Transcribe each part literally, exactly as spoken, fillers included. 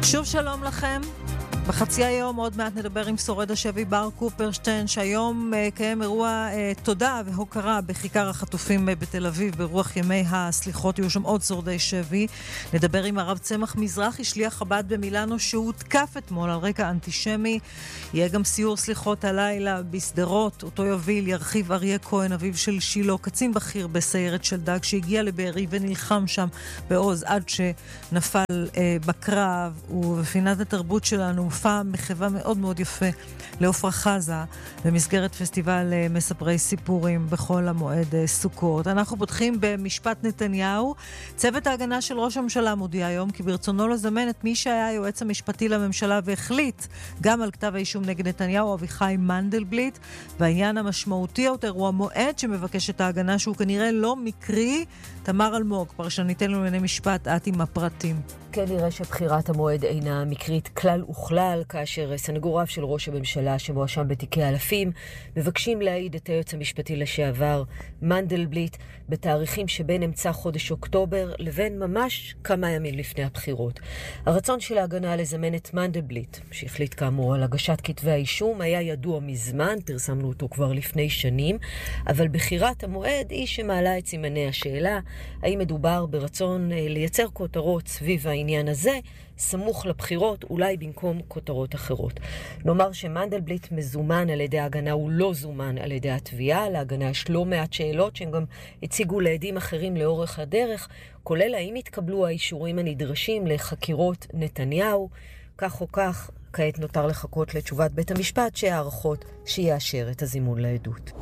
שוב שלום לכם. בחצי היום עוד מעט נדבר עם שורד השבי בר קופרשטיין, שהיום uh, קיים אירוע uh, תודה והוקרה בכיכר החטופים uh, בתל אביב, ברוח ימי הסליחות. יהיו שם עוד שורדי שבי. נדבר עם הרב צמח מזרחי, שליח חב"ד במילאנו, שהותקף אתמול על רקע אנטישמי. יהיה גם סיור סליחות הלילה בסדרות, אותו יוביל, ירחיב אריה כהן, אביו של שילה, קצין בכיר בסיירת של דג, שהגיע לבארי ונלחם שם בעוז עד שנפל uh, בקרב. ובפינת התרבות שלנו מופע מחווה מאוד מאוד יפה לעופרה חזה במסגרת פסטיבל מספרי סיפורים בחול המועד סוכות. אנחנו פותחים במשפט נתניהו. צוות ההגנה של ראש הממשלה מודיע היום כי ברצונו לזמן את מי שהיה היועץ המשפטי לממשלה והחליט גם על כתב האישום נגד נתניהו, אביחי מנדלבליט. והעניין המשמעותי יותר הוא המועד שמבקש את ההגנה, שהוא כנראה לא מקרי. תמר אלמוג, פרשניתנו לענייני משפט, את עם הפרטים. כן, נראה שבחירת המועד אינה מקרית כלל וכלל, כאשר סנגוריו של ראש הממשלה שמואשם בתיקי אלפים מבקשים להעיד את היועץ המשפטי לשעבר מנדלבליט בתאריכים שבין אמצע חודש אוקטובר לבין ממש כמה ימים לפני הבחירות. הרצון של ההגנה לזמן את מנדלבליט, שהחליט כאמור על הגשת כתבי האישום, היה ידוע מזמן, פרסמנו אותו כבר לפני שנים, אבל בחירת המועד היא שמעלה את סימני השאלה, האם מדובר ברצון לייצר כותרות סביב העניין הזה, סמוך לבחירות, אולי במקום כותרות אחרות. נאמר שמנדלבליט מזומן על ידי ההגנה, הוא לא זומן על ידי התביעה. להגנה יש לא מעט שאלות שהם גם הציגו לעדים אחרים לאורך הדרך, כולל האם התקבלו האישורים הנדרשים לחקירות נתניהו. כך או כך, כעת נותר לחכות לתשובת בית המשפט שהערכות שיאשר את הזימון לעדות.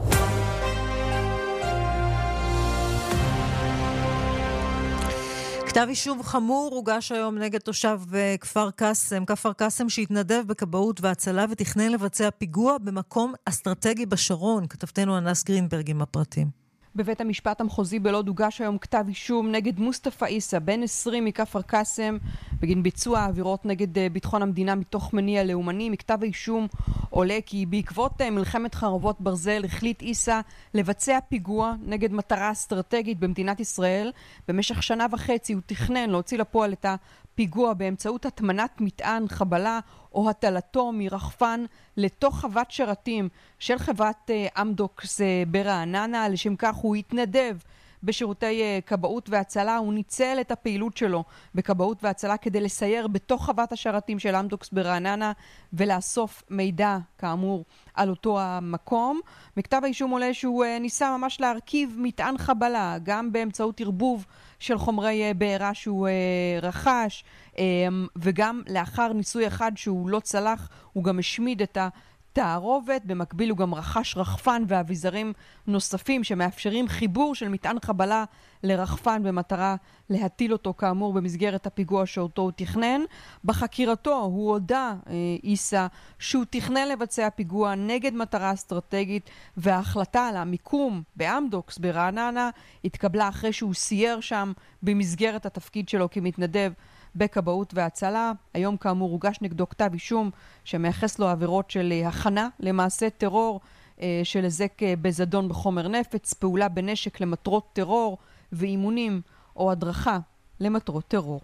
כתב אישום חמור הוגש היום נגד תושב כפר קאסם, כפר קאסם שהתנדב בכבאות והצלה ותכנן לבצע פיגוע במקום אסטרטגי בשרון. כתבתנו אנס גרינברג עם הפרטים. בבית המשפט המחוזי בלוד הוגש היום כתב אישום נגד מוסטפא עיסא, בן עשרים מכפר קאסם, בגין ביצוע עבירות נגד ביטחון המדינה מתוך מניע לאומני. מכתב האישום עולה כי בעקבות מלחמת חרבות ברזל החליט עיסא לבצע פיגוע נגד מטרה אסטרטגית במדינת ישראל. במשך שנה וחצי הוא תכנן להוציא לפועל את הפיגוע באמצעות הטמנת מטען חבלה או הטלתו מרחפן לתוך חוות שרתים של חברת אמדוקס ברעננה. לשם כך הוא התנדב בשירותי כבאות והצלה. הוא ניצל את הפעילות שלו בכבאות והצלה כדי לסייר בתוך חוות השרתים של אמדוקס ברעננה ולאסוף מידע כאמור על אותו המקום. מכתב האישום עולה שהוא ניסה ממש להרכיב מטען חבלה גם באמצעות ערבוב של חומרי בעירה שהוא רכש, וגם לאחר ניסוי אחד שהוא לא צלח הוא גם השמיד את התערובת. במקביל הוא גם רכש רחפן ואביזרים נוספים שמאפשרים חיבור של מטען חבלה לרחפן במטרה להטיל אותו כאמור במסגרת הפיגוע שאותו הוא תכנן. בחקירתו הוא הודע עיסא שהוא תכנן לבצע פיגוע נגד מטרה אסטרטגית, וההחלטה על המיקום באמדוקס ברעננה התקבלה אחרי שהוא סייר שם במסגרת התפקיד שלו כמתנדב בכבאות והצלה. היום כאמור הוגש נגדו כתב אישום שמייחס לו עבירות של הכנה למעשה טרור, של היזק בזדון בחומר נפץ, פעולה בנשק למטרות טרור ואימונים או הדרכה למטרות טרור.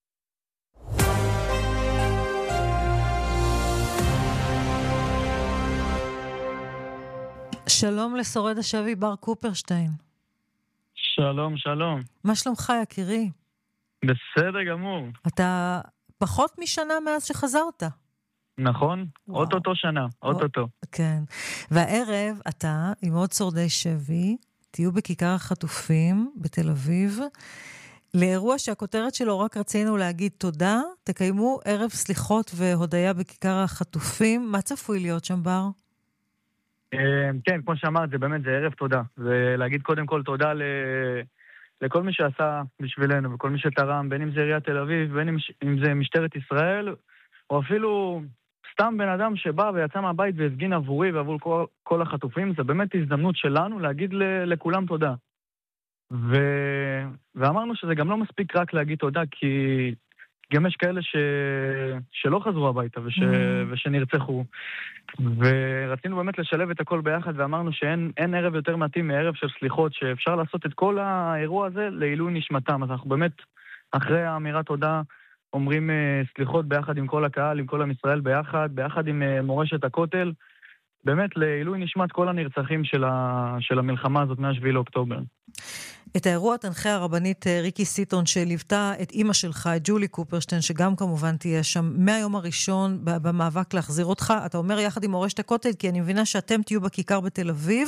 שלום לשורד השבי בר קופרשטיין. שלום, שלום. מה שלומך יקירי? בסדר גמור. אתה פחות משנה מאז שחזרת. נכון, אוטוטו שנה, אוטוטו. כן, והערב אתה עם עוד שורדי שבי, תהיו בכיכר החטופים בתל אביב, לאירוע שהכותרת שלו רק רצינו להגיד תודה, תקיימו ערב סליחות והודיה בכיכר החטופים. מה צפוי להיות שם בר? כן, כמו שאמרת, זה באמת, זה ערב תודה. ולהגיד קודם כל תודה ל... לכל מי שעשה בשבילנו, וכל מי שתרם, בין אם זה עיריית תל אביב, בין אם זה משטרת ישראל, או אפילו סתם בן אדם שבא ויצא מהבית והפגין עבורי ועבור כל, כל החטופים. זה באמת הזדמנות שלנו להגיד ל, לכולם תודה. ו, ואמרנו שזה גם לא מספיק רק להגיד תודה, כי גם יש כאלה ש, שלא חזרו הביתה וש, mm. ושנרצחו. ורצינו באמת לשלב את הכל ביחד, ואמרנו שאין אין ערב יותר מתאים מערב של סליחות, שאפשר לעשות את כל האירוע הזה לעילוי נשמתם. אז אנחנו באמת, אחרי האמירת תודה, אומרים סליחות ביחד עם כל הקהל, עם כל עם ישראל ביחד, ביחד עם מורשת הכותל, באמת לעילוי נשמת כל הנרצחים של, ה... של המלחמה הזאת מה-שבעה לאוקטובר. את האירוע תנחה הרבנית ריקי סיטון שליוותה את אימא שלך, את ג'ולי קופרשטיין, שגם כמובן תהיה שם מהיום הראשון במאבק להחזיר אותך. אתה אומר יחד עם מורשת הכותל, כי אני מבינה שאתם תהיו בכיכר בתל אביב,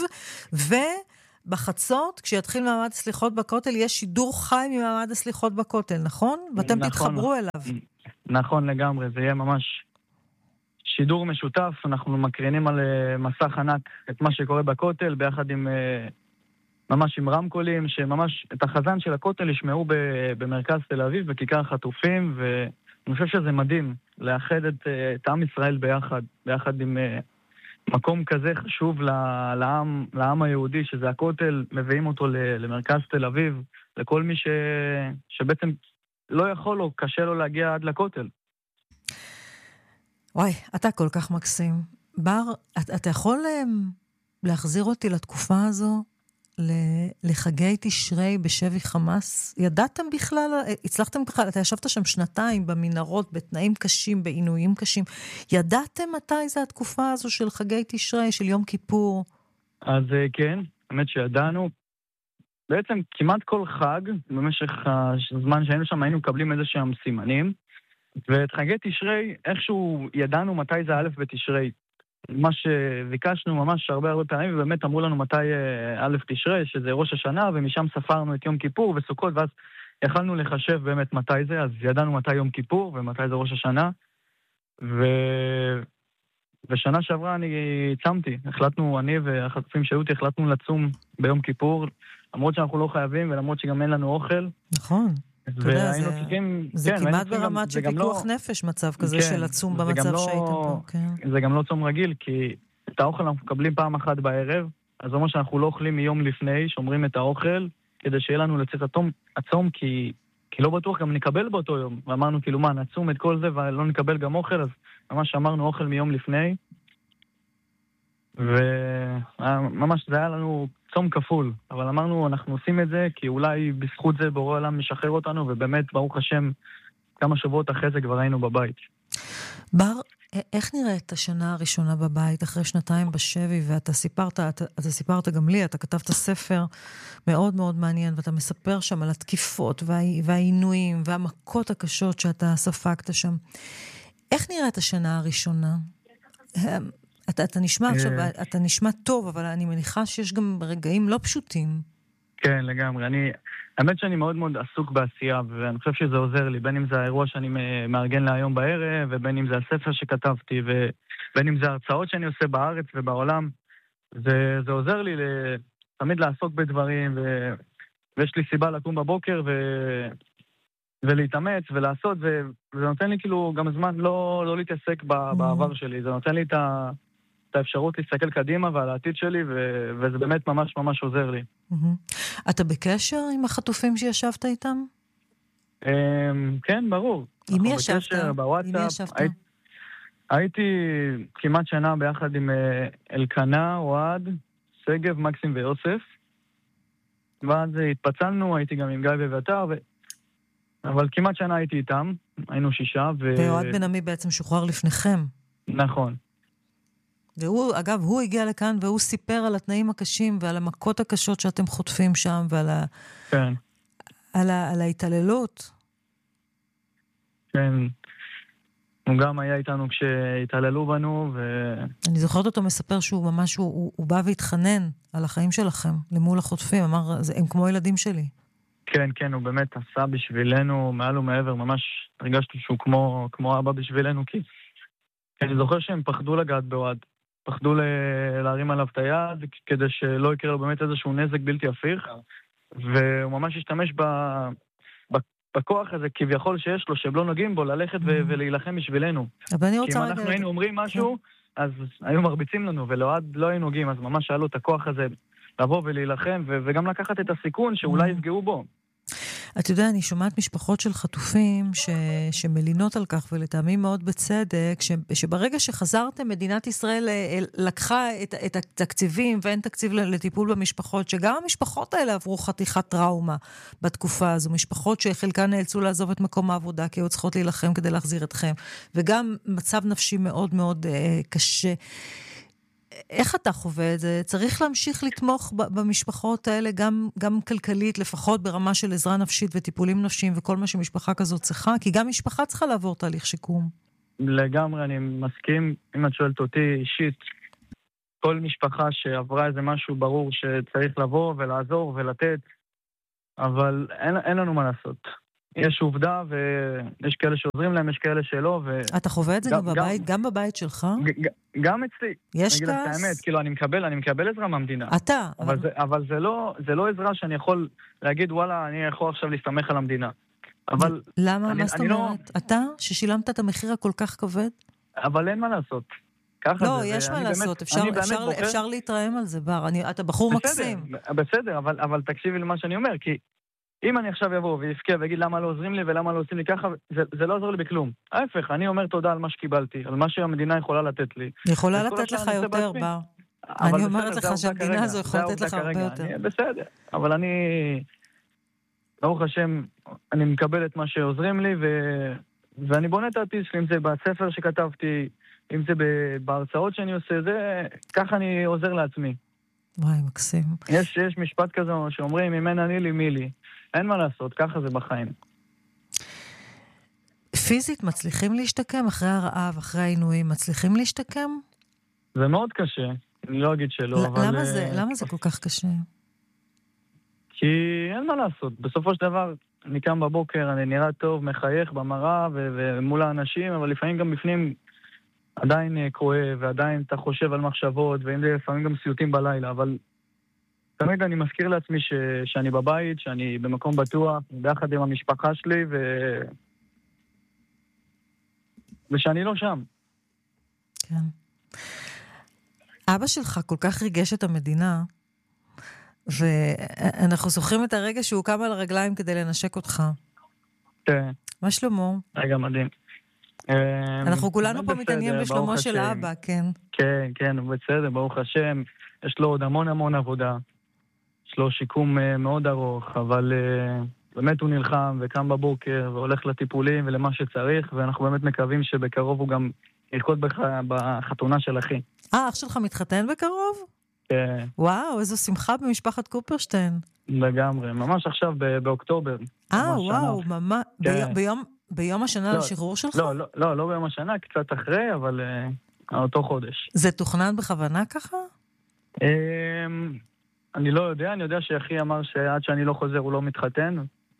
ובחצות, כשיתחיל מעמד הסליחות בכותל, יש שידור חי ממעמד הסליחות בכותל, נכון? ואתם נכון, תתחברו אליו. נכון לגמרי, זה יהיה ממש שידור משותף. אנחנו מקרינים על מסך ענק את מה שקורה בכותל, ביחד עם ממש עם רמקולים, שממש את החזן של הכותל ישמעו במרכז תל אביב, בכיכר החטופים, ואני חושב שזה מדהים, לאחד את, את עם ישראל ביחד, ביחד עם מקום כזה חשוב לעם, לעם היהודי, שזה הכותל, מביאים אותו למרכז תל אביב, לכל מי ש, שבעצם לא יכול או קשה לו להגיע עד לכותל. וואי, אתה כל כך מקסים. בר, אתה, אתה יכול להחזיר אותי לתקופה הזו? לחגי תשרי בשבי חמאס? ידעתם בכלל? הצלחתם בכלל? אתה ישבת שם שנתיים במנהרות, בתנאים קשים, בעינויים קשים. ידעתם מתי זה התקופה הזו של חגי תשרי, של יום כיפור? אז כן, באמת שידענו. בעצם כמעט כל חג, במשך הזמן שהיינו שם, היינו מקבלים איזה שהם סימנים, ואת חגי תשרי, איכשהו ידענו מתי זה א' בתשרי. מה שביקשנו ממש הרבה הרבה פעמים, ובאמת אמרו לנו מתי א' תשרי, שזה ראש השנה, ומשם ספרנו את יום כיפור וסוכות, ואז יכלנו לחשב באמת מתי זה, אז ידענו מתי יום כיפור ומתי זה ראש השנה. ו... ושנה שעברה אני צמתי, החלטנו, אני והחטופים שהיו אותי, החלטנו לצום ביום כיפור, למרות שאנחנו לא חייבים, ולמרות שגם אין לנו אוכל. נכון. אתה יודע, זה, צריכים, זה כן, כמעט ברמת של פיקוח לא, נפש מצב כזה, כן, של עצום במצב לא, שהייתם פה. כן. זה גם לא צום רגיל, כי את האוכל אנחנו מקבלים פעם אחת בערב, אז זאת אומרת שאנחנו לא אוכלים מיום לפני, שומרים את האוכל, כדי שיהיה לנו לצאת הצום, הצום כי, כי לא בטוח גם נקבל באותו יום. ואמרנו כאילו מה, נצום את כל זה ולא נקבל גם אוכל, אז ממש אמרנו אוכל מיום לפני, וממש זה היה לנו צום כפול, אבל אמרנו, אנחנו עושים את זה, כי אולי בזכות זה בורא עולם משחרר אותנו, ובאמת, ברוך השם, כמה שבועות אחרי זה כבר היינו בבית. בר, איך נראית השנה הראשונה בבית, אחרי שנתיים בשבי, ואתה סיפרת, אתה, אתה סיפרת גם לי, אתה כתבת ספר מאוד מאוד מעניין, ואתה מספר שם על התקיפות, וה, והעינויים, והמכות הקשות שאתה ספגת שם. איך נראית השנה הראשונה? אתה, אתה נשמע עכשיו, אתה נשמע טוב, אבל אני מניחה שיש גם רגעים לא פשוטים. כן, לגמרי. אני, האמת שאני מאוד מאוד עסוק בעשייה, ואני חושב שזה עוזר לי, בין אם זה האירוע שאני מארגן להיום בערב, ובין אם זה הספר שכתבתי, ובין אם זה הרצאות שאני עושה בארץ ובעולם. זה, זה עוזר לי תמיד לעסוק בדברים, ו, ויש לי סיבה לקום בבוקר, ו... ולהתאמץ ולעשות, וזה נותן לי כאילו גם זמן לא, לא להתעסק בעבר שלי, זה נותן לי את, ה, את האפשרות להסתכל קדימה ועל העתיד שלי, ו, וזה באמת ממש ממש עוזר לי. אתה בקשר עם החטופים שישבת איתם? כן, ברור. עם מי ישבת? עם מי ישבת? הי, הייתי כמעט שנה ביחד עם אלקנה, אוהד, סגב, מקסים ויוסף, ואז התפצלנו, הייתי גם עם גיא ואתר, ו... אבל כמעט שנה הייתי איתם, היינו שישה, ו... ואוהד בן עמי בעצם שוחרר לפניכם. נכון. והוא, אגב, הוא הגיע לכאן והוא סיפר על התנאים הקשים ועל המכות הקשות שאתם חוטפים שם, ועל ה... כן. על ה... על ההתעללות. כן. הוא גם היה איתנו כשהתעללו בנו, ו... אני זוכרת אותו מספר שהוא ממש, הוא, הוא, הוא בא והתחנן על החיים שלכם, למול החוטפים, אמר, הם כמו ילדים שלי. כן, כן, הוא באמת עשה בשבילנו מעל ומעבר, ממש הרגשתי שהוא כמו, כמו אבא בשבילנו, כי אני זוכר שהם פחדו לגעת באוהד, פחדו ל- להרים עליו את היד, כדי שלא יקרה לו באמת איזשהו נזק בלתי הפיך, והוא ממש השתמש ב... בכוח הזה כביכול שיש לו, שהם לא נוגעים בו, ללכת ו- ולהילחם בשבילנו. אבל אני כי רוצה... אם אנחנו היינו אומרים משהו, אז היו מרביצים לנו, ולאוהד לא היו נוגעים, אז ממש היה לו את הכוח הזה לבוא ולהילחם, ו- וגם לקחת את הסיכון שאולי יפגעו בו. אתה יודע, אני שומעת משפחות של חטופים ש... שמלינות על כך, ולטעמים מאוד בצדק, ש... שברגע שחזרתם, מדינת ישראל לקחה את, את התקציבים, ואין תקציב לטיפול במשפחות, שגם המשפחות האלה עברו חתיכת טראומה בתקופה הזו, משפחות שחלקן נאלצו לעזוב את מקום העבודה, כי היו צריכות להילחם כדי להחזיר אתכם, וגם מצב נפשי מאוד מאוד אה, קשה. איך אתה חווה את זה? צריך להמשיך לתמוך במשפחות האלה, גם, גם כלכלית, לפחות ברמה של עזרה נפשית וטיפולים נפשיים וכל מה שמשפחה כזאת צריכה, כי גם משפחה צריכה לעבור תהליך שיקום. לגמרי, אני מסכים, אם את שואלת אותי אישית, כל משפחה שעברה איזה משהו ברור שצריך לבוא ולעזור ולתת, אבל אין, אין לנו מה לעשות. יש עובדה, ויש כאלה שעוזרים להם, יש כאלה שלא, ו... אתה חווה את זה גם, גם בבית, גם בבית שלך? ג, גם אצלי. יש כעס? אני אגיד את האמת, כאילו, אני מקבל, אני מקבל עזרה מהמדינה. אתה. אבל, אבל... זה, אבל זה לא, זה לא עזרה שאני יכול להגיד, וואלה, אני יכול עכשיו להסתמך על המדינה. אבל... למה? אני, מה זאת אומרת? לא... אתה, ששילמת את המחיר הכל כך כבד? אבל אין מה לעשות. לא, זה, יש מה לעשות. באמת, אפשר, אפשר, בוחר... אפשר להתרעם על זה, בר. אני, אתה בחור בסדר, מקסים. בסדר, אבל, אבל תקשיבי למה שאני אומר, כי אם אני עכשיו יבוא ויפקע ויגיד למה לא עוזרים לי ולמה לא עושים לי ככה, זה, זה לא עוזר לי בכלום. ההפך, אני אומר תודה על מה שקיבלתי, על מה שהמדינה יכולה לתת לי. יכולה לתת לך יותר, בר. אני אומרת לך שהמדינה הזו יכולה לתת לך הרבה יותר. בסדר, אבל אני, ברוך השם, אני מקבל את מה שעוזרים לי, ואני בונה את העתיד שלי, אם זה בספר שכתבתי, אם זה בהרצאות שאני עושה, זה, ככה אני עוזר לעצמי. וואי, מקסים. יש, יש משפט כזה שאומרים, אם אין אני לי, מי לי. אין מה לעשות, ככה זה בחיים. פיזית מצליחים להשתקם אחרי הרעב, אחרי העינויים, מצליחים להשתקם? זה מאוד קשה, אני לא אגיד שלא, ل- אבל... למה זה, למה זה כל כך קשה? כי אין מה לעשות, בסופו של דבר אני קם בבוקר, אני נראה טוב, מחייך במראה ו- ומול האנשים, אבל לפעמים גם בפנים עדיין כואב, ועדיין אתה חושב על מחשבות, ואם זה לפעמים גם סיוטים בלילה, אבל תמיד אני מזכיר לעצמי ש- שאני בבית, שאני במקום בטוח, ביחד עם המשפחה שלי, ו... ושאני לא שם. כן. אבא שלך כל כך ריגש את המדינה, ואנחנו זוכרים את הרגע שהוא קם על הרגליים כדי לנשק אותך. כן. מה שלמה? רגע מדהים. אנחנו כולנו פה מתעניינים בשלומו של אבא, כן. כן, כן, הוא בסדר, ברוך השם. יש לו עוד המון המון עבודה. יש לו שיקום מאוד ארוך, אבל באמת הוא נלחם וקם בבוקר והולך לטיפולים ולמה שצריך, ואנחנו באמת מקווים שבקרוב הוא גם ילכוד בחתונה של אחי. אה, אח שלך מתחתן בקרוב? כן. וואו, איזו שמחה במשפחת קופרשטיין. לגמרי, ממש עכשיו באוקטובר. אה, וואו, ממש. ביום... ביום השנה לא, לשחרור שלך? לא, לא, לא, לא ביום השנה, קצת אחרי, אבל uh, אותו חודש. זה תוכנן בכוונה ככה? Um, אני לא יודע, אני יודע שאחי אמר שעד שאני לא חוזר הוא לא מתחתן,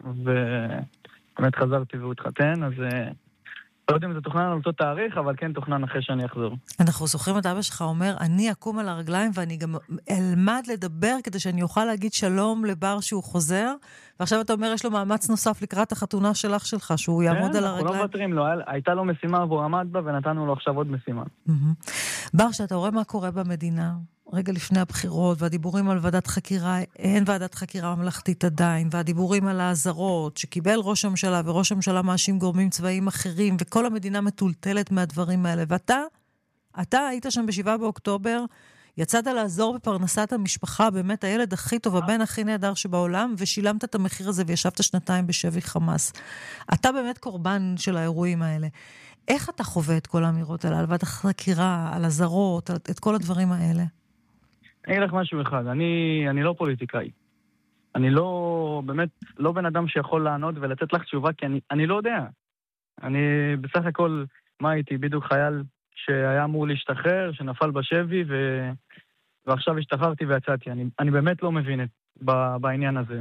ובאמת חזרתי והוא התחתן, אז uh, לא יודע אם זה תוכנן על אותו תאריך, אבל כן תוכנן אחרי שאני אחזור. אנחנו זוכרים את אבא שלך אומר, אני אקום על הרגליים ואני גם אלמד לדבר כדי שאני אוכל להגיד שלום לבר שהוא חוזר, ועכשיו אתה אומר, יש לו מאמץ נוסף לקראת החתונה של אח שלך, שהוא יעמוד על הרגליים. כן, אנחנו לא מוותרים לו, הייתה לו משימה והוא עמד בה, ונתנו לו עכשיו עוד משימה. בר, שאתה רואה מה קורה במדינה, רגע לפני הבחירות, והדיבורים על ועדת חקירה, אין ועדת חקירה ממלכתית עדיין, והדיבורים על העזרות שקיבל ראש הממשלה, וראש הממשלה מאשים גורמים צבאיים אחרים, וכל המדינה מטולטלת מהדברים האלה. ואתה, אתה היית שם בשבעה באוקטובר, יצאת לעזור בפרנסת המשפחה, באמת הילד הכי טוב, הבן הכי נהדר שבעולם, ושילמת את המחיר הזה וישבת שנתיים בשבי חמאס. אתה באמת קורבן של האירועים האלה. איך אתה חווה את כל האמירות האלה, על ועדת חקירה, על עזרות, על, את כל הדברים האלה? אני אגיד לך משהו אחד, אני, אני לא פוליטיקאי. אני לא, באמת, לא בן אדם שיכול לענות ולתת לך תשובה, כי אני, אני לא יודע. אני בסך הכל, מה הייתי? בדיוק חייל שהיה אמור להשתחרר, שנפל בשבי, ו... ועכשיו השתחררתי ויצאתי. אני, אני באמת לא מבין את, ב, בעניין הזה.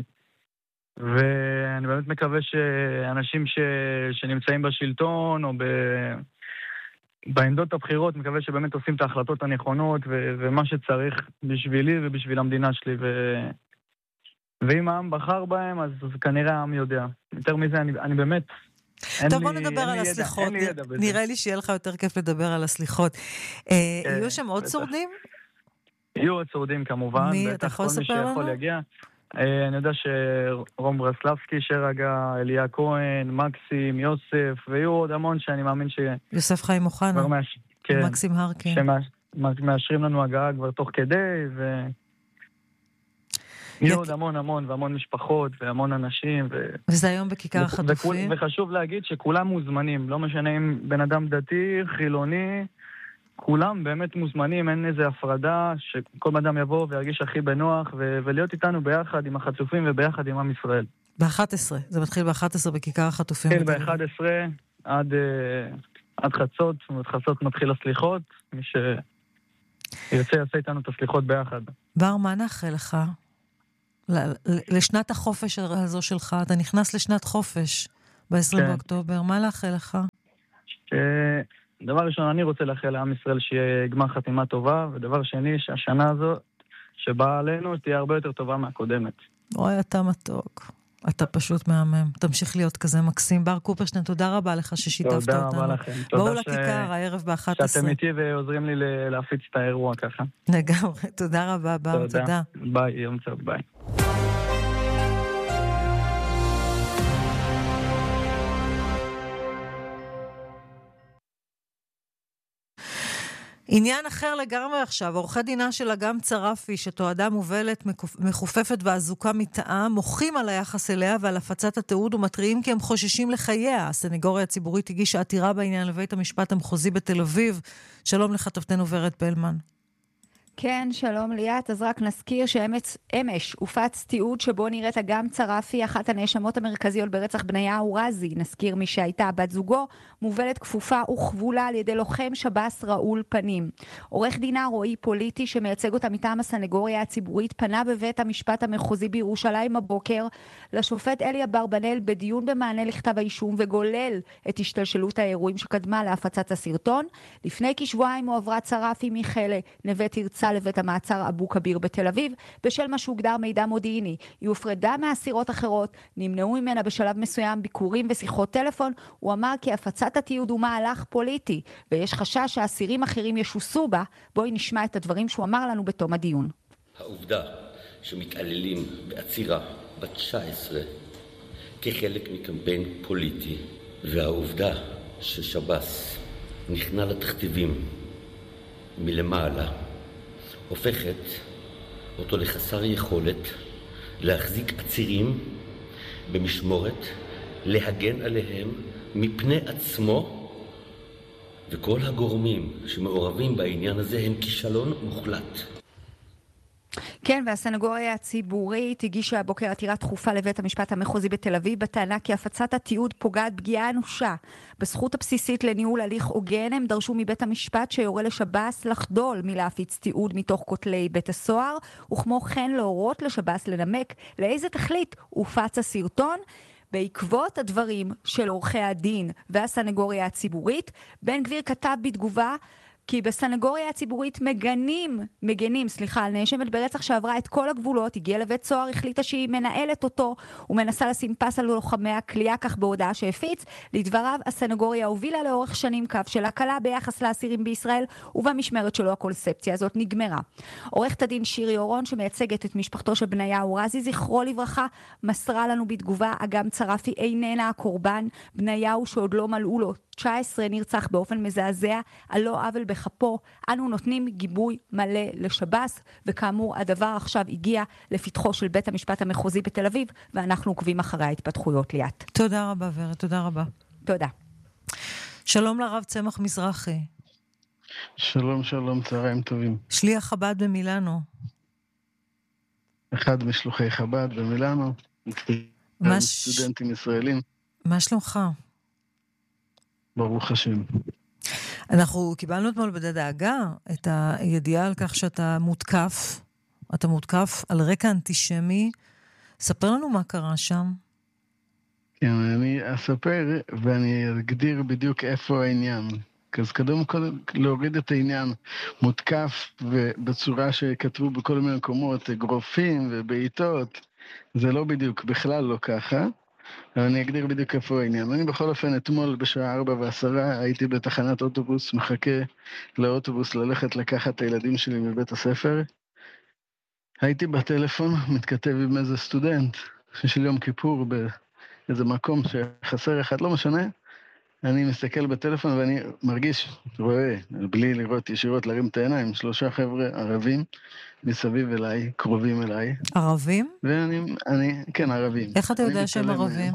ואני באמת מקווה שאנשים ש... שנמצאים בשלטון, או ב... בעמדות הבחירות, מקווה שבאמת עושים את ההחלטות הנכונות, ו- ומה שצריך בשבילי ובשביל המדינה שלי, ו- ואם העם בחר בהם, אז כנראה העם יודע. יותר מזה, אני, אני באמת... טוב, בוא נדבר על הסליחות. נראה לי שיהיה לך יותר כיף לדבר על הסליחות. יהיו שם עוד שורדים? יהיו עוד שורדים כמובן. מי, אתה יכול לספר לנו? להגיע. אה, אני יודע שרום ברסלבסקי שרגע, אליה כהן, מקסים, יוסף, ויהיו עוד המון שאני מאמין ש... יוסף חיים אוחנה, מאש... כן, מקסים הרקין. שמאשרים לנו הגעה כבר תוך כדי, ו... יהיו עוד המון המון והמון משפחות והמון אנשים. ו... וזה היום בכיכר החטופים. וחשוב להגיד שכולם מוזמנים, לא משנה אם בן אדם דתי, חילוני, כולם באמת מוזמנים, אין איזו הפרדה, שכל בן אדם יבוא וירגיש הכי בנוח, ו... ולהיות איתנו ביחד עם החטופים וביחד עם עם ישראל. ב-אחת עשרה, זה מתחיל ב-אחת עשרה בכיכר החטופים. מתחיל ב-אחת עשרה עד, עד חצות, זאת אומרת חצות מתחיל הסליחות, מי שירצה יעשה איתנו את הסליחות ביחד. בר, מה נאחל לך? לשנת החופש הזו שלך, אתה נכנס לשנת חופש ב-עשרים באוקטובר, מה לאחל לך? דבר ראשון, אני רוצה לאחל לעם ישראל שיהיה גמר חתימה טובה, ודבר שני, שהשנה הזו שבאה עלינו תהיה הרבה יותר טובה מהקודמת. אוי, אתה מתוק. אתה פשוט מהמם. תמשיך להיות כזה מקסים. בר קופרשטיין, תודה רבה לך ששיתפת אותנו. תודה רבה לכם. בואו לכיכר, הערב ב-אחת עשרה. שאתם איתי ועוזרים לי להפיץ את האירוע ככה. לגמרי. תודה רבה, בר. תודה. ביי, יום טוב, ביי. עניין אחר לגמרי עכשיו, עורכי דינה של אגם צרפי, שתועדה מובלת, מחופפת ואזוקה מתאה, מוחים על היחס אליה ועל הפצת התיעוד ומתריעים כי הם חוששים לחייה. הסניגוריה הציבורית הגישה עתירה בעניין לבית המשפט המחוזי בתל אביב. שלום לכתבתנו ורד פלמן. כן, שלום ליאת. אז רק נזכיר שאמש הופץ תיעוד שבו נראית אגם צרפי, אחת הנאשמות המרכזיות ברצח בניהו רזי. נזכיר מי שהייתה בת זוגו, מובלת כפופה וכבולה על ידי לוחם שב"ס ראול פנים. עורך דינה רועי פוליטי שמייצג אותה מטעם הסנגוריה הציבורית פנה בבית המשפט המחוזי בירושלים הבוקר לשופט אלי אברבנאל בדיון במענה לכתב האישום וגולל את השתלשלות האירועים שקדמה להפצת הסרטון. לפני כשבועיים הועברה צרפי מכלא נווה תרצה לבית המעצר אבו כביר בתל אביב בשל מה שהוגדר מידע מודיעיני. היא הופרדה מאסירות אחרות, נמנעו ממנה בשלב מסוים ביקורים ושיחות טלפון. הוא אמר כי הפצת התיעוד הוא מהלך פוליטי ויש חשש שאסירים אחרים ישוסו בה. בואי נשמע את הדברים שהוא אמר לנו בתום הדיון. העובדה שמתעללים בעצירה בת תשע עשרה כחלק מקמפיין פוליטי, והעובדה ששב"ס נכנע לתכתיבים מלמעלה הופכת אותו לחסר יכולת להחזיק עצירים במשמורת, להגן עליהם מפני עצמו, וכל הגורמים שמעורבים בעניין הזה הם כישלון מוחלט. כן, והסנגוריה הציבורית הגישה הבוקר עתירה דחופה לבית המשפט המחוזי בתל אביב בטענה כי הפצת התיעוד פוגעת פגיעה אנושה בזכות הבסיסית לניהול הליך הוגן. הם דרשו מבית המשפט שיורה לשב"ס לחדול מלהפיץ תיעוד מתוך כותלי בית הסוהר, וכמו כן להורות לשב"ס לנמק לאיזה תכלית הופץ הסרטון. בעקבות הדברים של עורכי הדין והסנגוריה הציבורית, בן גביר כתב בתגובה כי בסנגוריה הציבורית מגנים, מגנים, סליחה, על נאשמת ברצח שעברה את כל הגבולות, הגיעה לבית סוהר, החליטה שהיא מנהלת אותו ומנסה לשים פס על לוחמי הכלייה, כך בהודעה שהפיץ. לדבריו, הסנגוריה הובילה לאורך שנים קו של הקלה ביחס לאסירים בישראל, ובמשמרת שלו הקונספציה הזאת נגמרה. עורכת הדין שירי אורון, שמייצגת את משפחתו של בניהו רזי, זכרו לברכה, מסרה לנו בתגובה, אגם צרפי איננה הקורבן. בניהו שעוד לא מלאו לו תשע עשרה נרצח באופן מזעזע על לא עוול בחפו. אנו נותנים גיבוי מלא לשב"ס, וכאמור הדבר עכשיו הגיע לפתחו של בית המשפט המחוזי בתל אביב, ואנחנו עוקבים אחרי ההתפתחויות ליאת. תודה רבה ורד, תודה רבה. תודה. שלום לרב צמח מזרחי. שלום שלום, צהריים טובים. שליח חב"ד במילאנו. אחד משלוחי חב"ד במילאנו. מה סטודנטים ישראלים. מה שלומך? ברוך השם. אנחנו קיבלנו אתמול בדאגה את הידיעה על כך שאתה מותקף, אתה מותקף על רקע אנטישמי. ספר לנו מה קרה שם. כן, אני אספר ואני אגדיר בדיוק איפה העניין. אז קודם כל להוריד את העניין, מותקף ובצורה שכתבו בכל מיני מקומות, אגרופים ובעיטות, זה לא בדיוק, בכלל לא ככה. אבל אני אגדיר בדיוק איפה העניין. אני בכל אופן אתמול בשעה ארבע ועשרה הייתי בתחנת אוטובוס, מחכה לאוטובוס ללכת לקחת את הילדים שלי מבית הספר, הייתי בטלפון, מתכתב עם איזה סטודנט, של יום כיפור באיזה מקום שחסר אחד, לא משנה. אני מסתכל בטלפון ואני מרגיש, רואה, בלי לראות ישירות, להרים את העיניים, שלושה חבר'ה ערבים מסביב אליי, קרובים אליי. ערבים? ואני, אני, כן, ערבים. איך אתה יודע שהם ערבים?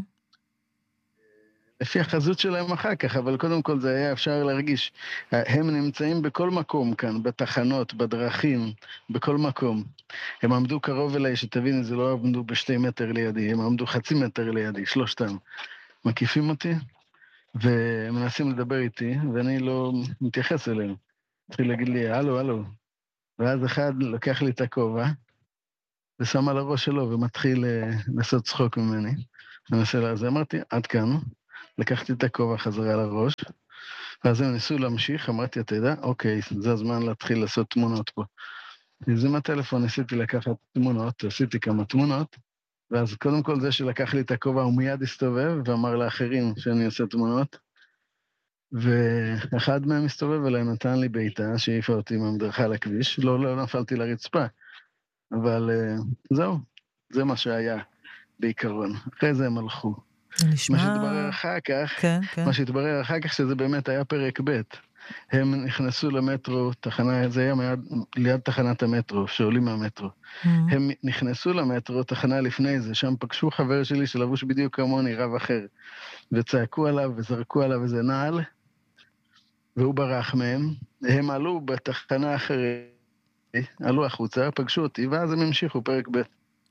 לפי החזות שלהם אחר כך, אבל קודם כל זה היה אפשר להרגיש. הם נמצאים בכל מקום כאן, בתחנות, בדרכים, בכל מקום. הם עמדו קרוב אליי, שתבין, זה לא עמדו בשתי מטר לידי, הם עמדו חצי מטר לידי, שלושתם. מקיפים אותי, ומנסים לדבר איתי, ואני לא מתייחס אליהם. התחיל להגיד לי, הלו, הלו. ואז אחד לוקח לי את הכובע, ושם על הראש שלו, ומתחיל לעשות צחוק ממני. מנסה לזה, אמרתי, עד כאן. לקחתי את הכובע חזרה לראש, ואז הם ניסו להמשיך, אמרתי, אתה יודע, אוקיי, זה הזמן להתחיל לעשות תמונות פה. אז עם הטלפון ניסיתי לקחת תמונות, עשיתי כמה תמונות, ואז קודם כל זה שלקח לי את הכובע, הוא מיד הסתובב, ואמר לאחרים שאני עושה תמונות, ואחד מהם הסתובב אליי, נתן לי בעיטה, שהעיפה אותי מהמדרכה לכביש, לא, לא נפלתי לרצפה, אבל זהו, זה מה שהיה בעיקרון. אחרי זה הם הלכו. נשמע... מה שהתברר אחר כך, כן, כן. מה שהתברר אחר כך שזה באמת היה פרק ב'. הם נכנסו למטרו, תחנה, זה היה מיד, ליד תחנת המטרו, שעולים מהמטרו. Mm-hmm. הם נכנסו למטרו, תחנה לפני זה, שם פגשו חבר שלי שלבוש בדיוק כמוני, רב אחר, וצעקו עליו וזרקו עליו איזה נעל, והוא ברח מהם. הם עלו בתחנה אחרת, עלו החוצה, פגשו אותי, ואז הם המשיכו פרק ב'.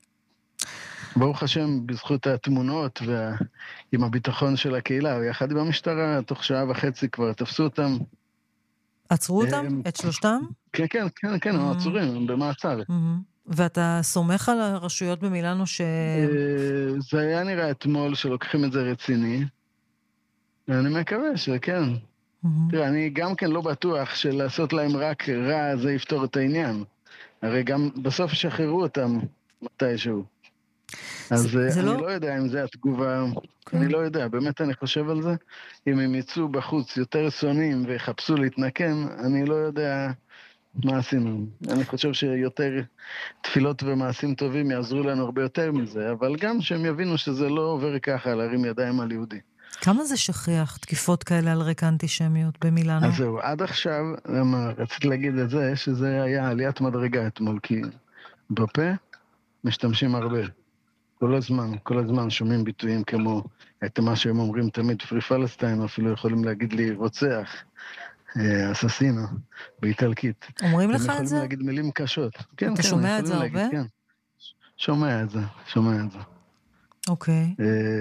ברוך השם, בזכות התמונות ועם הביטחון של הקהילה, ויחד עם המשטרה, תוך שעה וחצי כבר תפסו אותם. עצרו אותם? את שלושתם? כן, כן, כן, כן, הם עצורים, הם במעצר. ואתה סומך על הרשויות במילאנו ש... זה היה נראה אתמול שלוקחים את זה רציני, ואני מקווה שכן. תראה, אני גם כן לא בטוח שלעשות להם רק רע זה יפתור את העניין. הרי גם בסוף שחררו אותם מתישהו. אז אני לא יודע אם זה התגובה, אני לא יודע, באמת אני חושב על זה, אם הם יצאו בחוץ יותר שונאים ויחפשו להתנקם, אני לא יודע מה עשינו. אני חושב שיותר תפילות ומעשים טובים יעזרו לנו הרבה יותר מזה, אבל גם שהם יבינו שזה לא עובר ככה להרים ידיים על יהודי. כמה זה שכיח, תקיפות כאלה על רקע אנטישמיות במילאנו? אז זהו, עד עכשיו, רציתי להגיד את זה, שזה היה עליית מדרגה אתמול, כי בפה משתמשים הרבה. כל הזמן, כל הזמן שומעים ביטויים כמו את מה שהם אומרים תמיד, פרי פלסטיין, אפילו יכולים להגיד לי רוצח, אססינו, באיטלקית. אומרים לך את זה? הם יכולים להגיד מילים קשות. כן, אתה כן, שומע את זה הרבה? להגיד, כן. שומע את זה, שומע את זה. אוקיי.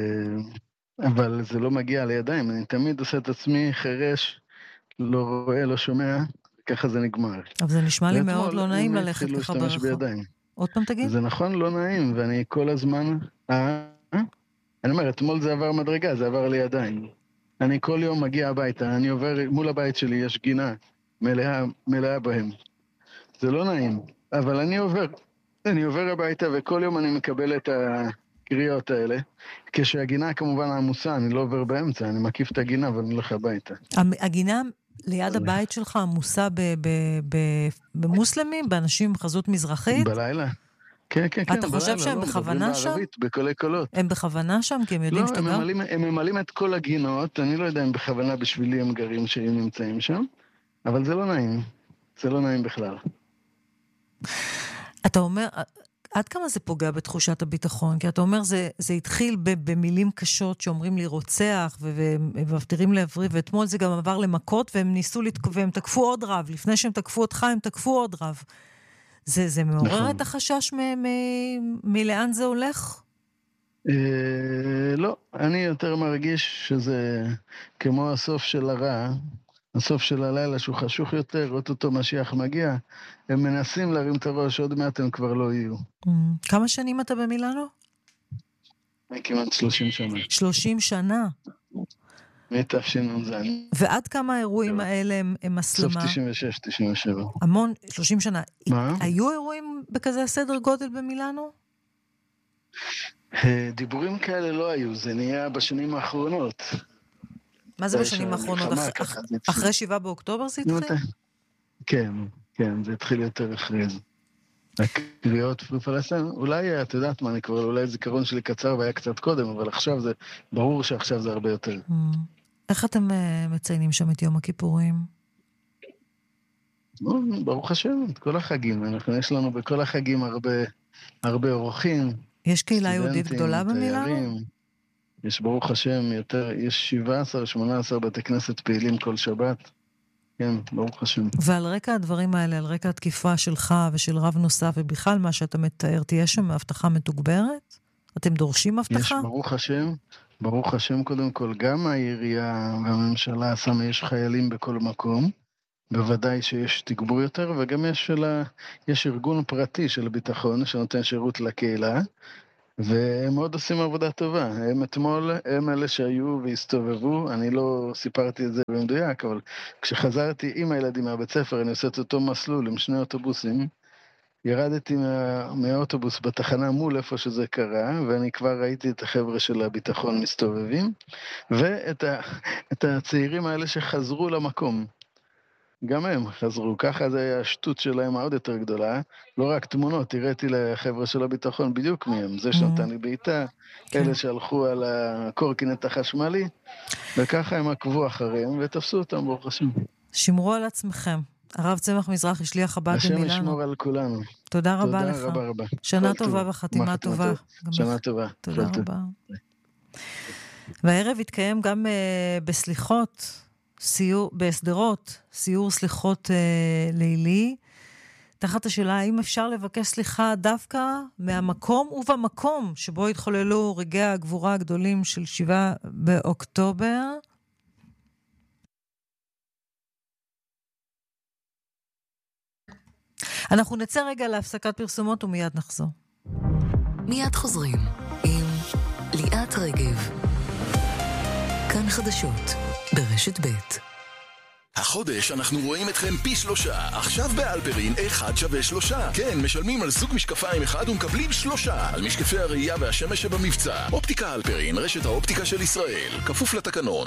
אבל זה לא מגיע לידיים, אני תמיד עושה את עצמי חרש, לא רואה, לא שומע, ככה זה נגמר. אבל זה נשמע לי מאוד לא נעים ללכת ככה ברחוב. עוד פעם תגיד? זה נכון, לא נעים, ואני כל הזמן... אה? אני אומר, אתמול זה עבר מדרגה, זה עבר לידיים. אני כל יום מגיע הביתה, אני עובר, מול הבית שלי יש גינה מלאה, מלאה בהם. זה לא נעים, אבל אני עובר, אני עובר הביתה, וכל יום אני מקבל את הקריאות האלה. כשהגינה כמובן עמוסה, אני לא עובר באמצע, אני מקיף את הגינה ואני הולך הביתה. הגינה ליד הבית שלך עמוסה במוסלמים, באנשים עם חזות מזרחית? בלילה. כן, כן, כן. אתה חושב שהם בכוונה שם? בקולי קולות. הם בכוונה שם, כי הם יודעים שאתה גר? לא, הם ממלאים את כל הגינות, אני לא יודע אם בכוונה בשבילי הם גרים שהם נמצאים שם, אבל זה לא נעים. זה לא נעים בכלל. אתה אומר, עד כמה זה פוגע בתחושת הביטחון? כי אתה אומר, זה, זה התחיל במילים קשות שאומרים לי רוצח, ומבטרים לעברי, ואתמול זה גם עבר למכות, והם ניסו לתקוף, והם תקפו עוד רב. לפני שהם תקפו אותך, הם תקפו עוד רב. זה, זה מעורר נכון. את החשש מ- מ- מלאן זה הולך? אה, לא, אני יותר מרגיש שזה כמו הסוף של הרע, הסוף של הלילה שהוא חשוך יותר, אותו משיח מגיע, הם מנסים להרים את הראש, עוד מעט הם כבר לא יהיו. כמה שנים אתה במילאנו? כמעט שלושים שנה. שלושים שנה? מתש"נ. ועד כמה האירועים האלה הם, הם הסלמה? סוף תשעים ושש תשעים ושבע. המון, שלושים שנה. מה? היו אירועים בכזה סדר גודל במילאנו? דיבורים כאלה לא היו, זה נהיה בשנים האחרונות. מה זה בשנים האחרונות? אחרי שבעה באוקטובר זה התחיל? כן, כן, זה התחיל יותר אחרי זה. הקריאות פלסטין, אולי, את יודעת מה אני קורא, אולי זיכרון שלי קצר והיה קצת קודם, אבל עכשיו זה, ברור שעכשיו זה הרבה יותר. איך אתם מציינים שם את יום הכיפורים? ברוך השם, את כל החגים, אנחנו, יש לנו בכל החגים הרבה, הרבה אורחים. יש קהילה יהודית גדולה במילאנו? יש ברוך השם יותר, יש שבע עשרה שמונה עשרה בתי כנסת פעילים כל שבת. כן, ברוך השם. ועל רקע הדברים האלה, על רקע התקיפה שלך ושל רב נוסף, ובכלל מה שאתה מתאר, תהיה שם הבטחה מתוגברת? אתם דורשים הבטחה? יש, ברוך השם, ברוך השם קודם כל, גם העירייה והממשלה שמה, יש חיילים בכל מקום, בוודאי שיש תגבור יותר, וגם יש, שלה, יש ארגון פרטי של ביטחון שנותן שירות לקהילה, והם מאוד עושים עבודה טובה. הם אתמול, הם אלה שהיו והסתובבו, אני לא סיפרתי את זה במדויק, אבל כשחזרתי עם הילדים מהבית ספר, אני עושה את אותו מסלול עם שני אוטובוסים, ירדתי מה, מהאוטובוס בתחנה מול איפה שזה קרה, ואני כבר ראיתי את החבר'ה של הביטחון מסתובבים, ואת ה, את הצעירים האלה שחזרו למקום. גם הם חזרו, ככה זה היה השטות שלהם העוד יותר גדולה, לא רק תמונות, הראיתי לחבר'ה של הביטחון בדיוק מהם, זה שנתן לי בעיטה, אלה שהלכו על הקורקינט החשמלי, וככה הם עקבו אחריהם ותפסו אותם ברוך השם. שמרו על עצמכם, הרב צמח מזרחי, שליח חב"ד במילאנו. השם ישמור על כולנו. תודה רבה לך. תודה רבה רבה. שנה טובה וחתימה טובה. שנה טובה. תודה רבה. והערב התקיים גם בסליחות, סיור, בסדרות, סיור סליחות אה, לילי, תחת השאלה האם אפשר לבקש סליחה דווקא מהמקום ובמקום שבו התחוללו רגעי הגבורה הגדולים של שבעה באוקטובר. אנחנו נצא רגע להפסקת פרסומות ומיד נחזור. מיד חוזרים עם ליאת רגב. כאן חדשות ברשת ב'. החודש אנחנו רואים אתכם פי שלושה. עכשיו באלפרין אחד שווה שלושה. כן, משלמים על זוג משקפיים אחד ומקבלים שלושה. על משקפי הראייה והשמש שבמבצע. אופטיקה אלפרין, רשת האופטיקה של ישראל. כפוף לתקנון.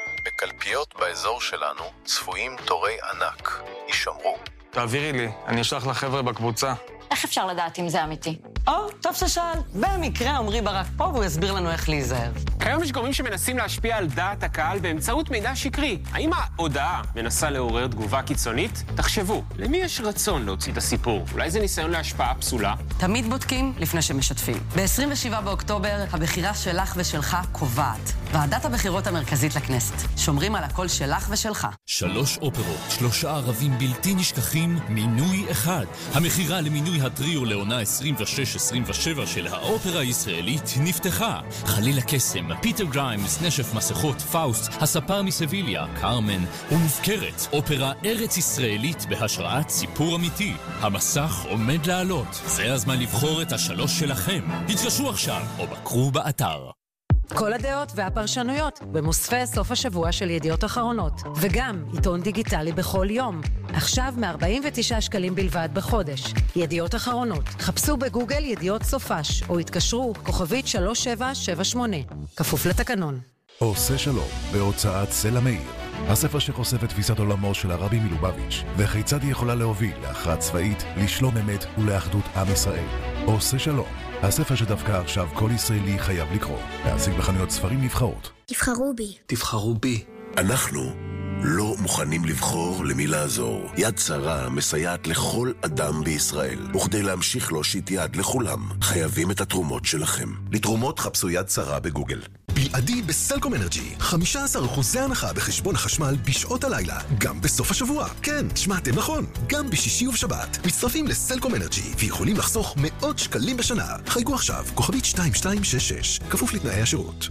בקלפיות באזור שלנו צפויים תורי ענק. יישמרו. תעבירי לי, אני אשלח לחבר'ה בקבוצה. איך אפשר לדעת אם זה אמיתי? או, טוב ששאל. במקרה עמרי ברק פה והוא יסביר לנו איך להיזהר. כיום יש גורמים שמנסים להשפיע על דעת הקהל באמצעות מידע שקרי. האם ההודעה מנסה לעורר תגובה קיצונית? תחשבו, למי יש רצון להוציא את הסיפור? אולי זה ניסיון להשפעה פסולה? תמיד בודקים לפני שמשתפים. ב-עשרים ושבעה באוקטובר, הבחירה שלך ושלך קובעת. ועדת הבחירות המרכזית לכנסת. שומרים על הקול שלך ושלך. שלוש אופרות, שלושה ערבים בלתי נשכחים, מינוי אחד. המחירה למינוי הטריו לעונה עשרים ושש עשרים ושבע של האופרה הישראלית נפתחה. חליל הקסם, פיטר גריימס, נשף מסכות, פאוסט, הספר מסביליה, קרמן ומופקרת. אופרה ארץ ישראלית בהשראת סיפור אמיתי. המסך עומד לעלות. זה הזמן לבחור את השלוש שלכם. התקשרו עכשיו או בקרו באתר. כל הדעות והפרשנויות במוספי סוף השבוע של ידיעות אחרונות, וגם עיתון דיגיטלי בכל יום. עכשיו מ-ארבעים ותשעה שקלים בלבד בחודש. ידיעות אחרונות. חפשו בגוגל ידיעות סופש, או התקשרו כוכבית שלוש שבע שבע שמונה. כפוף לתקנון. עושה שלום בהוצאת סלע מאיר. הספר שחושף את תפיסת עולמו של הרבי מלובביץ' וכיצד היא יכולה להוביל להכרעה צבאית, לשלום אמת ולאחדות עם ישראל. עושה שלום. הספר שדווקא עכשיו כל ישראלי חייב לקרוא. להשיג בחנויות ספרים נבחרות. תבחרו בי. תבחרו בי. אנחנו לא מוכנים לבחור למי לעזור. יד שרה מסייעת לכל אדם בישראל. וכדי להמשיך להושיט יד לכולם, חייבים את התרומות שלכם. לתרומות חפשו יד שרה בגוגל. בלעדי בסלקום אנרג'י, חמישה עשר אחוז הנחה בחשבון החשמל בשעות הלילה, גם בסוף השבוע. כן, שמעתם נכון, גם בשישי ובשבת. מצטרפים לסלקום אנרג'י ויכולים לחסוך מאות שקלים בשנה. חייגו עכשיו, כוכבית שתיים שתיים שש שש, כפוף לתנאי השירות.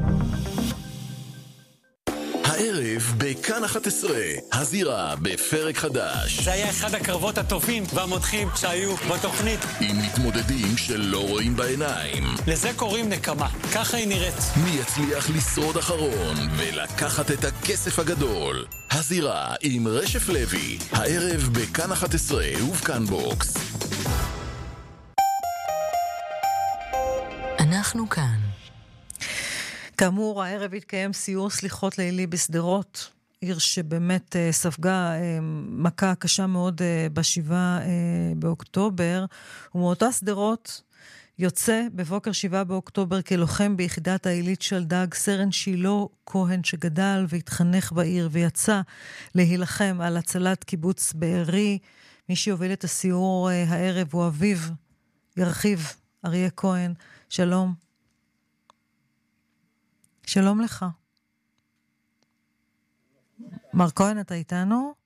הערב בכאן אחת עשרה, הזירה בפרק חדש. זה היה אחד הקרבות הטובים והמותחים שהיו בתוכנית. עם מתמודדים שלא רואים בעיניים. לזה קוראים נקמה, ככה היא נראית. מי יצליח לשרוד אחרון ולקחת את הכסף הגדול? הזירה עם רשף לוי, הערב בכאן אחת עשרה ובכאן בוקס. אנחנו כאן. כאמור, הערב התקיים סיור סליחות לילי בסדרות. עיר שבאמת ספגה מכה קשה מאוד בשבעה באוקטובר, ומאותה סדרות יוצא בבוקר שבעה באוקטובר כלוחם ביחידת העילית שלדג סרן שילה כהן, שגדל והתחנך בעיר ויצא להילחם על הצלת קיבוץ בארי. מי שיוביל את הסיור הערב הוא אביו, ירחיב, אריה כהן. שלום. שלום לך. מר כהן, אתה איתנו?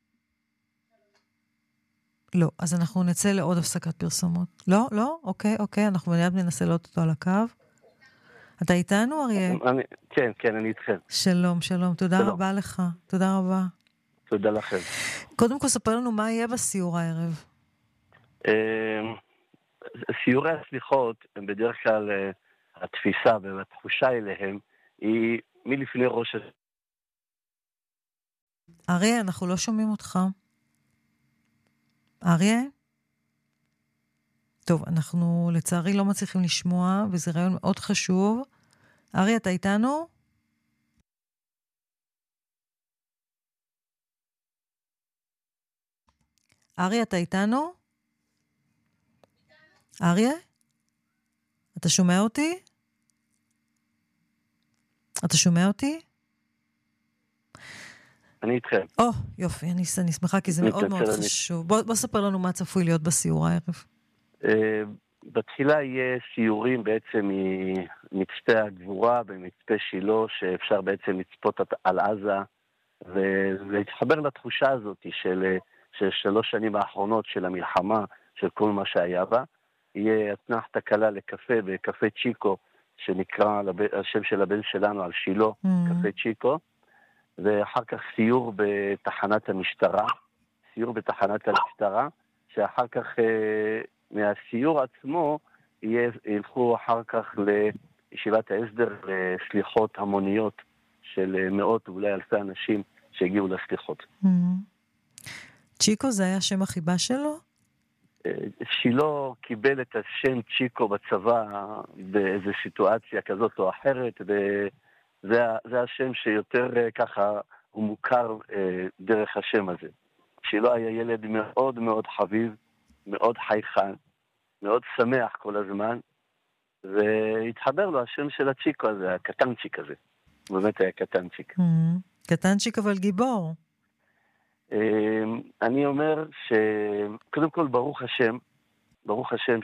לא, אז אנחנו נצא לעוד הפסקת פרסומות. לא, לא? אוקיי, אוקיי, אנחנו מיד ננסה לעוד אותו על הקו. אתה איתנו, אריה? אני, כן, כן, אני איתכם. שלום, שלום, תודה שלום. רבה לך. תודה רבה. תודה לכם. קודם כל, ספר לנו מה יהיה בסיור הערב. סיורי הסליחות, הם בדרך כלל התפיסה והתחושה אליהם, היא מלפני ראש... אריה, אנחנו לא שומעים אותך. אריה? טוב, אנחנו לצערי לא מצליחים לשמוע, וזה רעיון מאוד חשוב. אריה, אתה איתנו? אריה, אתה איתנו? אריה? אתה שומע אותי? אתה שומע אותי? אני איתכם. או, יופי, אני, אני שמחה, כי זה מאוד מאוד חשוב. בוא, בוא ספר לנו מה צפוי להיות בסיור הערב. Uh, בתחילה יהיה סיורים בעצם ממצפה הגבורה במצפה שילה, שאפשר בעצם לצפות על עזה, ולהתחבר לתחושה הזאת של, של שלוש שנים האחרונות של המלחמה, של כל מה שהיה בה. יהיה אתנחתה קלה לקפה בקפה צ'יקו, שנקרא השם של הבן שלנו על שילה, mm. קפה צ'יקו. ואחר כך סיור בתחנת המשטרה, סיור בתחנת המשטרה, שאחר כך אה, מהסיור עצמו ילכו אחר כך לישיבת ההסדר לסליחות המוניות של מאות ואולי אלפי אנשים שהגיעו לסליחות. Mm-hmm. צ'יקו זה היה שם החיבה שלו? שילה קיבל את השם צ'יקו בצבא באיזו סיטואציה כזאת או אחרת, ו... זה, זה השם שיותר ככה הוא מוכר אה, דרך השם הזה. שילה היה ילד מאוד מאוד חביב, מאוד חייכן, מאוד שמח כל הזמן, והתחבר לו השם של הצ'יקו הזה, הקטנצ'יק הזה. הוא באמת היה קטנצ'יק. Mm-hmm. קטנצ'יק אבל גיבור. אה, אני אומר שקודם כל ברוך השם, ברוך השם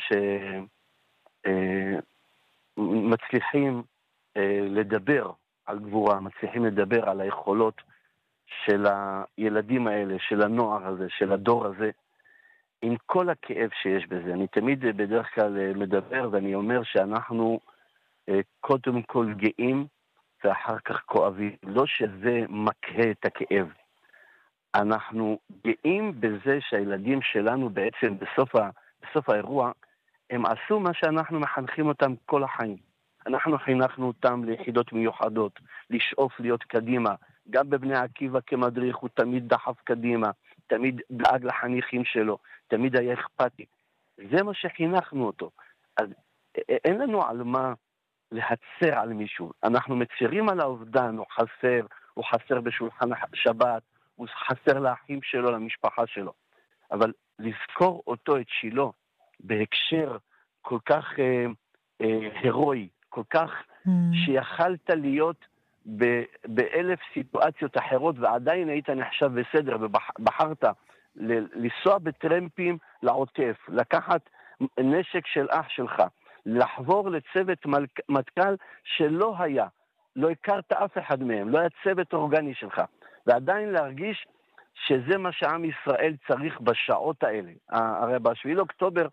שמצליחים אה, אה, לדבר על גבורה, מצליחים לדבר על היכולות של הילדים האלה, של הנוער הזה, של הדור הזה, עם כל הכאב שיש בזה. אני תמיד בדרך כלל מדבר ואני אומר שאנחנו קודם כל גאים ואחר כך כואבים. לא שזה מקהה את הכאב. אנחנו גאים בזה שהילדים שלנו בעצם בסוף, ה, בסוף האירוע, הם עשו מה שאנחנו מחנכים אותם כל החיים. אנחנו חינכנו אותם ליחידות מיוחדות, לשאוף להיות קדימה. גם בבני עקיבא כמדריך הוא תמיד דחף קדימה, תמיד דאג לחניכים שלו, תמיד היה אכפתי. זה מה שחינכנו אותו. אז אין לנו על מה להצר על מישהו. אנחנו מצרים על האובדן, הוא חסר, הוא חסר בשולחן שבת, הוא חסר לאחים שלו, למשפחה שלו. אבל לזכור אותו, את שילה, בהקשר כל כך אה, אה, הירואי, כל כך mm. שיכלת להיות ב- באלף סיטואציות אחרות, ועדיין היית נחשב בסדר, ובחרת ל- לנסוע בטרמפים לעוטף, לקחת נשק של אח שלך, לחבור לצוות מלק- מטכ"ל שלא היה, לא הכרת אף אחד מהם, לא היה צוות אורגני שלך, ועדיין להרגיש שזה מה שעם ישראל צריך בשעות האלה. הרי בשביל אוקטובר,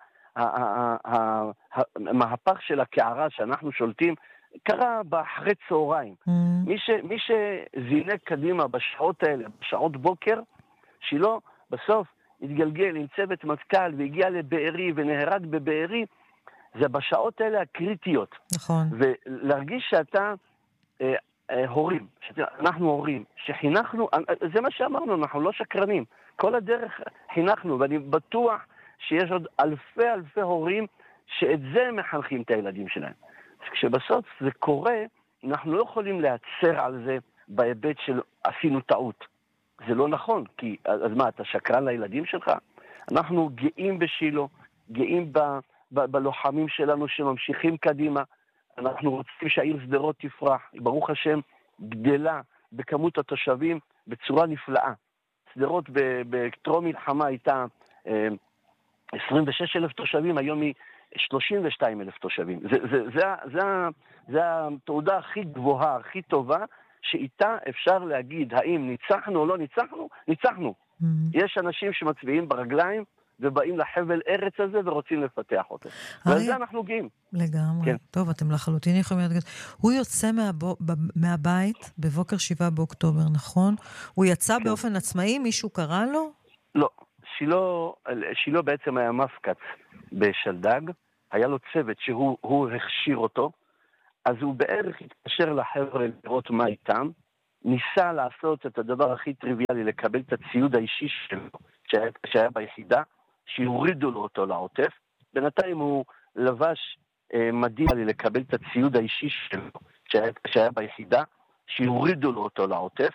המהפך של הקערה שאנחנו שולטים קרה באחרי צהריים. Mm. מי, ש, מי שזינק קדימה בשעות האלה, בשעות בוקר, שילה בסוף התגלגל עם צוות מטכ"ל והגיע לבארי ונהרג בבארי, זה בשעות האלה הקריטיות. נכון. ולהרגיש שאתה אה, אה, הורים, שאנחנו הורים, שחינכנו, זה מה שאמרנו, אנחנו לא שקרנים. כל הדרך חינכנו, ואני בטוח שיש עוד אלפי אלפי הורים שאת זה מחנכים את הילדים שלהם. אז כשבסוף זה קורה, אנחנו לא יכולים להצר על זה בהיבט של עשינו טעות. זה לא נכון, כי אז מה, אתה שקרן לילדים שלך? אנחנו גאים בשילו, גאים ב, ב, בלוחמים שלנו שממשיכים קדימה, אנחנו רוצים שהעיר שדרות תפרח, ברוך השם גדלה בכמות התושבים בצורה נפלאה. שדרות בטרום מלחמה הייתה אה, עשרים ושש אלף תושבים, היום היא שלושים ושתיים אלף תושבים. זה, זה, זה, זה, זה התעודה הכי גבוהה, הכי טובה, שאיתה אפשר להגיד האם ניצחנו או לא ניצחנו, ניצחנו. Mm-hmm. יש אנשים שמצביעים ברגליים ובאים לחבל ארץ הזה ורוצים לפתח אותו. ועל זה אנחנו גאים. לגמרי. כן. טוב, אתם לחלוטין יכולים להיות... הוא יוצא מהבו... מהבית בבוקר שבעה באוקטובר, נכון? הוא יצא כן. באופן עצמאי, מישהו קרא לו? לא. שילו, שילו בעצם היה מפקץ בשלדג, היה לו צוות שהוא הכשיר אותו, אז הוא בערך התקשר לחבר'ה לראות מה איתם, ניסה לעשות את הדבר הכי טריוויאלי, לקבל את הציוד האישי שלו, שהיה, שהיה ביחידה, שיורידו לו אותו לעוטף. בינתיים הוא לבש אה, מדים לי לקבל את הציוד האישי שלו, שהיה, שהיה ביחידה, שיורידו לו אותו לעוטף.